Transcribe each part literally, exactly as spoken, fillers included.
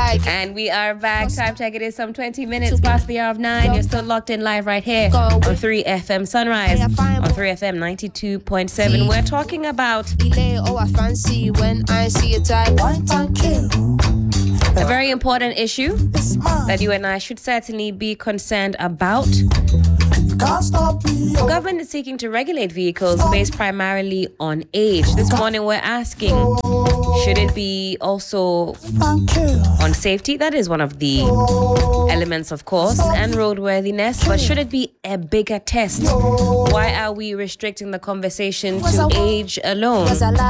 like. And we are back. Time check. It is some twenty minutes past the hour of nine. You're still locked in live right here on three F M Sunrise on three F M ninety-two point seven. We're talking about Oh, I fancy when I see a type. a very important issue that you and I should certainly be concerned about. The government is seeking to regulate vehicles based primarily on age. This morning we're asking, should it be also on safety? That is one of the elements, of course, and roadworthiness, but should it be a bigger test? Why are we restricting the conversation to age alone?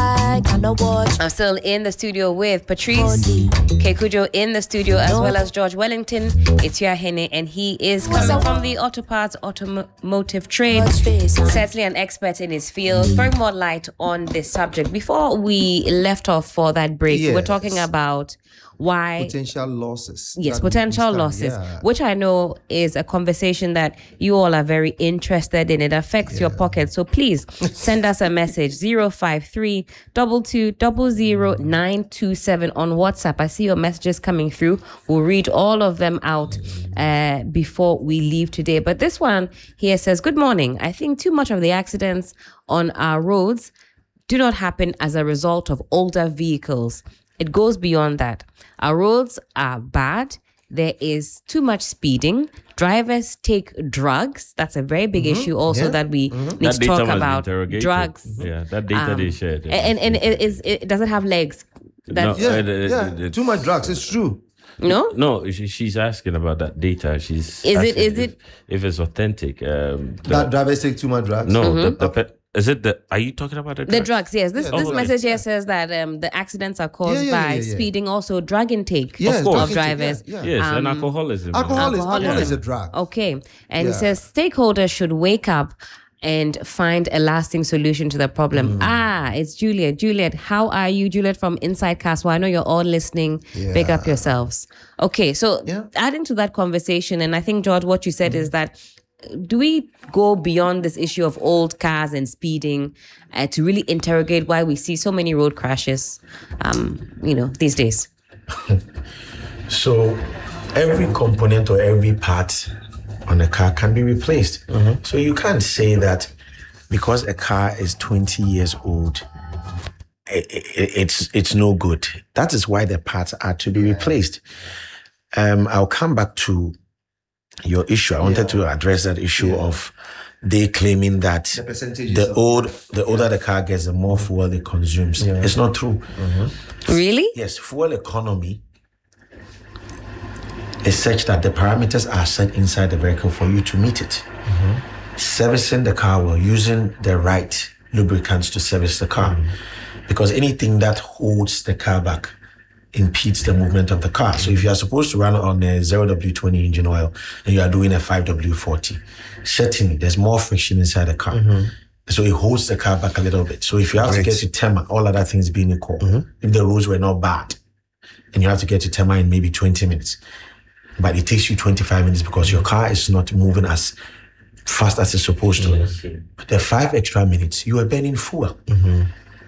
I'm still in the studio with Patrice Kekujo in the studio, as well as George Wellington. It's Hene, and he is coming from the auto parts automotive trade, certainly an expert in his field, throwing more light on this subject. Before we left off for that break, yes. we're talking about why potential losses. Yes, potential losses, yeah. which I know is a conversation that you all are very interested in. It affects yeah. your pocket. So please send us a message zero five three two two zero zero nine two seven on WhatsApp. I see your messages coming through. We'll read all of them out uh, before we leave today. But this one here says, good morning. I think too much of the accidents on our roads do not happen as a result of older vehicles. It goes beyond that. Our roads are bad. There is too much speeding. Drivers take drugs. That's a very big mm-hmm. issue also yeah. that we mm-hmm. need that to talk about. Drugs. Yeah, that data um, they shared. Yeah. And, and it, is, it doesn't have legs. That, no, yeah, uh, yeah. too much drugs. It's true. No, no. She, she's asking about that data. She's is it is if, it if it's authentic? Um, the, that drivers take too much drugs. No, mm-hmm. the, the, is it the? Are you talking about the drugs? The drugs? Yes. This yeah. this oh, message yeah. here says that um the accidents are caused yeah, yeah, by yeah, yeah. speeding, also drug intake yes, of, drug of drivers. Yeah, yeah. Yes, um, and alcoholism. Alcoholism, alcoholism. alcohol is a drug. Okay, and yeah. it says stakeholders should wake up and find a lasting solution to the problem. Mm. Ah, it's Juliet. Juliet, how are you? Juliet from Inside Castle. I know you're all listening. Yeah. Big up yourselves. Okay, so yeah. adding to that conversation, and I think, George, what you said mm. is that do we go beyond this issue of old cars and speeding uh, to really interrogate why we see so many road crashes, um, you know, these days? So every component or every part on a car can be replaced. Mm-hmm. So you can't say that because a car is twenty years old, it, it, it's it's no good. That is why the parts are to be replaced. Um, I'll come back to your issue. I wanted yeah. to address that issue yeah. of they claiming that the, the old, the older yeah. the car gets, the more fuel it consumes. Yeah. It's not true. Mm-hmm. Really? Yes, fuel economy is such that the parameters are set inside the vehicle for you to meet it. Mm-hmm. Servicing the car well, using the right lubricants to service the car. Mm-hmm. Because anything that holds the car back impedes the movement of the car. So if you are supposed to run on a zero W twenty engine oil and you are doing a five W forty, certainly there's more friction inside the car. Mm-hmm. So it holds the car back a little bit. So if you have right. to get to Tema, all other things being equal, mm-hmm. if the roads were not bad, and you have to get to Tema in maybe twenty minutes, but it takes you twenty-five minutes because your car is not moving as fast as it's supposed to. Yes. The five extra minutes, you are burning fuel. Mm-hmm.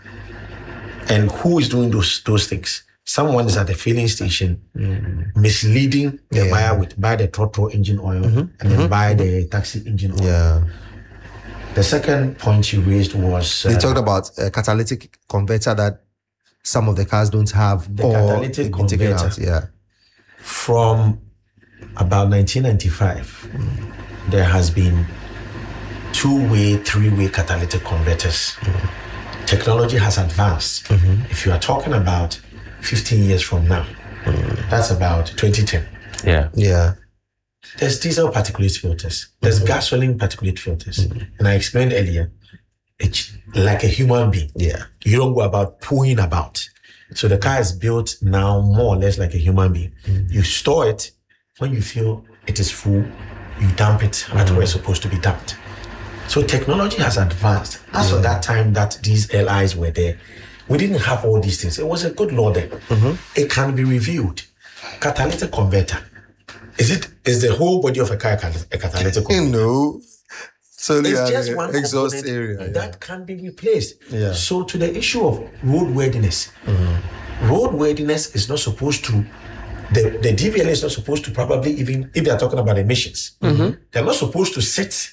And who is doing those those things? Someone is at the filling station, mm-hmm. misleading the yeah. buyer with buy the throttle engine oil mm-hmm. and then mm-hmm. buy the taxi engine oil. Yeah. The second point you raised was... They uh, talked about a catalytic converter that some of the cars don't have. The catalytic converter. Out, yeah. From about nineteen ninety-five, mm. there has been two-way, three-way catalytic converters. Mm. Technology has advanced. Mm-hmm. If you are talking about fifteen years from now, mm. that's about twenty ten. Yeah. Yeah. There's diesel particulate filters. There's mm-hmm. gasoline particulate filters. Mm-hmm. And I explained earlier, it's like a human being. Yeah. You don't go about pooing about. So the car is built now more or less like a human being. Mm-hmm. You store it. When you feel it is full, you dump it mm-hmm. at where it's supposed to be dumped. So technology has advanced. As mm-hmm. of that time that these L Is were there, we didn't have all these things. It was a good law then. Mm-hmm. It can be reviewed. Catalytic converter. Is it, is the whole body of a car a catalytic converter? No. So it's just one exhaust area that yeah. can be replaced. Yeah. So to the issue of roadworthiness, mm-hmm. roadworthiness is not supposed to the, the D V L A is not supposed to probably even, if they're talking about emissions, they're not supposed to sit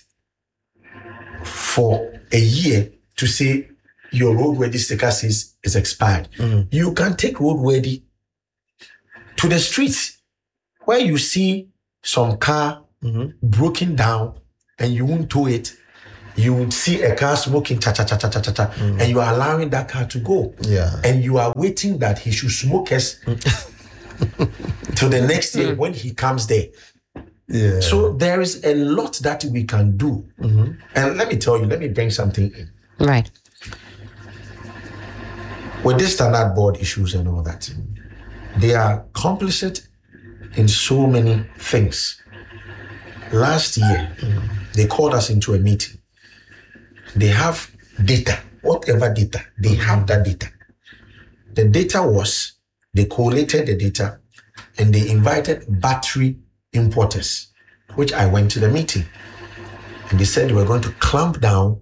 for a year to say your roadworthy sticker says is expired. You can take roadworthy to the streets where you see some car broken down and you won't tow it. You would see a car smoking cha cha cha cha cha cha, cha mm. and you are allowing that car to go. Yeah. And you are waiting that he should smoke us till the next year when he comes there. Yeah. So there is a lot that we can do. Mm-hmm. And let me tell you, let me bring something in. Right. With this standard board issues and all that, they are complicit in so many things. Last year, mm. they called us into a meeting. They have data, whatever data, they have that data. The data was, they collated the data and they invited battery importers, which I went to the meeting. And they said they were going to clamp down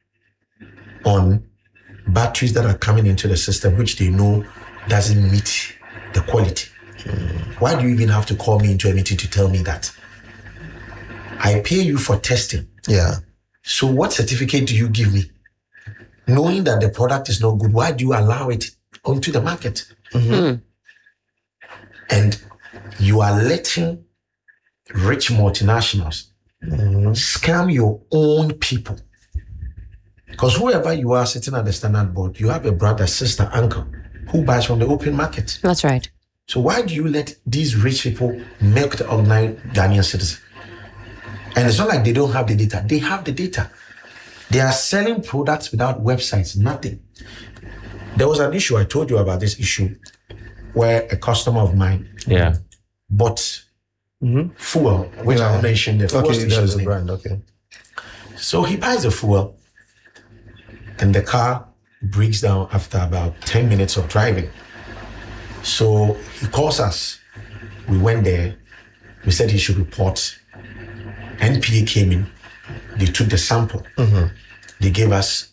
on batteries that are coming into the system, which they know doesn't meet the quality. Mm. Why do you even have to call me into a meeting to tell me that? I pay you for testing. Yeah. So what certificate do you give me? Knowing that the product is not good, why do you allow it onto the market? Mm-hmm. And you are letting rich multinationals mm-hmm. scam your own people. Because whoever you are sitting at the standard board, you have a brother, sister, uncle who buys from the open market. That's right. So why do you let these rich people milk the ordinary Ghanaian citizen? And it's not like they don't have the data. They have the data. They are selling products without websites, nothing. There was an issue, I told you about this issue, where a customer of mine Yeah. bought mm-hmm. fuel, which Yeah. I mentioned, the fuel Okay, station's that's the name. brand, okay. So he buys the fuel, and the car breaks down after about ten minutes of driving. So he calls us. We went there. We said he should report. N P A came in. They took the sample. Mm-hmm. They gave us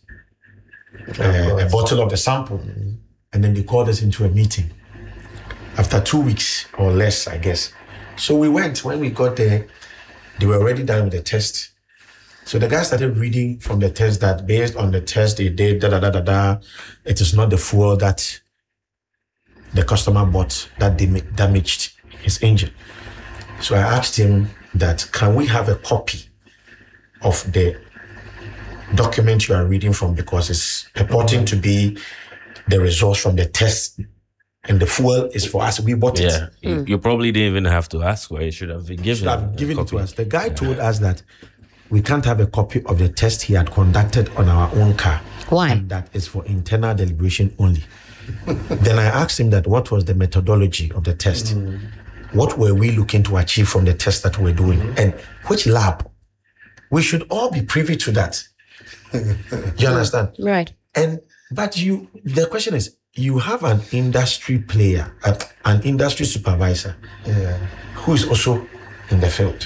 uh, a bottle of the sample. Mm-hmm. And then they called us into a meeting. After two weeks or less, I guess. So we went. When we got there, they were already done with the test. So the guy started reading from the test that based on the test they did, da da da da da, it is not the fuel that the customer bought that dam- damaged his engine. So I asked him that, can we have a copy of the document you are reading from, because it's purporting to be the results from the test, and the fuel is for us. We bought it. Yeah. You, you probably didn't even have to ask for it. It should have been given. Should have given it to copy. us. The guy told us that we can't have a copy of the test he had conducted on our own car. Why? And that is for internal deliberation only. Then I asked him that what was the methodology of the test? Mm. What were we looking to achieve from the test that we're doing? Mm. And which lab? We should all be privy to that. You understand? Right. And but you, the question is, you have an industry player, uh, an industry supervisor, Yeah. who is also in the field.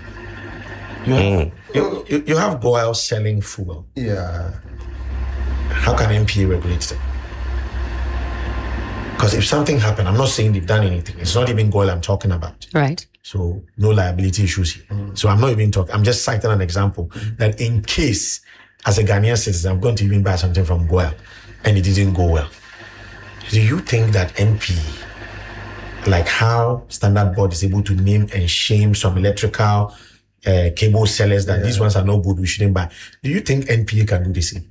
You have, Mm. you, you, you have Goyle selling fuel. Yeah. How can N P A regulate them? Because if something happened, I'm not saying they've done anything. It's not even Goyle I'm talking about. Right. So no liability issues here. Mm. So I'm not even talking. I'm just citing an example mm. that in case, as a Ghanaian citizen, I'm going to even buy something from Goyle and it didn't go well. Do you think that N P A, like how Standard Board is able to name and shame some electrical uh, cable sellers that yeah. these ones are no good, we shouldn't buy? Do you think N P A can do the same?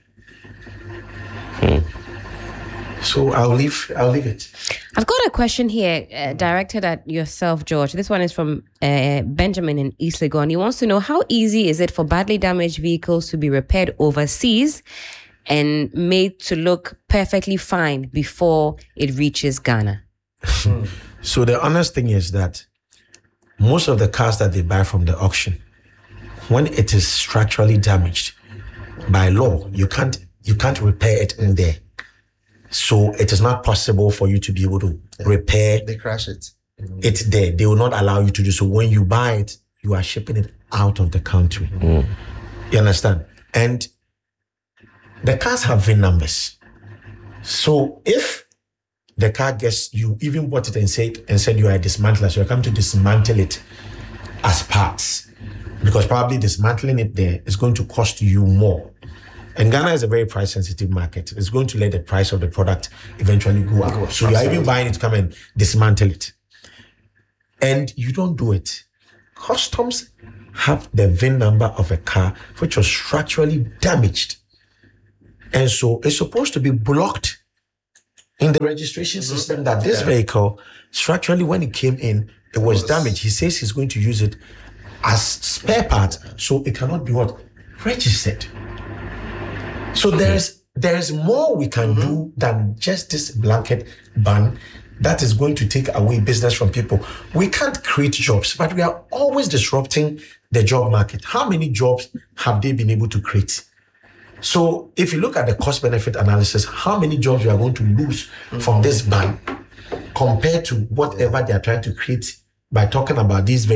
Hmm. So I'll leave. I'll leave it. I've got a question here uh, directed at yourself, George. This one is from uh, Benjamin in East Legon. He wants to know, how easy is it for badly damaged vehicles to be repaired overseas and made to look perfectly fine before it reaches Ghana? So the honest thing is that most of the cars that they buy from the auction, when it is structurally damaged, by law, you can't you can't repair it in there. So it is not possible for you to be able to yeah. repair They crash it. it there. They will not allow you to do so. When you buy it, you are shipping it out of the country. Mm. You understand? And the cars have V I N numbers. So if the car gets, you even bought it and said and said you are a dismantler, so you come to dismantle it as parts, because probably dismantling it there is going to cost you more. And Ghana is a very price sensitive market. It's going to let the price of the product eventually go up. So you're even buying it to come and dismantle it. And you don't do it. Customs have the V I N number of a car which was structurally damaged. And so it's supposed to be blocked in the registration system that this yeah. vehicle, structurally, when it came in, it was damaged. He says he's going to use it as spare parts, so it cannot be what? Registered. So there's there's more we can mm-hmm. do than just this blanket ban that is going to take away business from people. We can't create jobs, but we are always disrupting the job market. How many jobs have they been able to create? So if you look at the cost benefit analysis, how many jobs we are going to lose mm-hmm. from this ban compared to whatever they are trying to create by talking about these very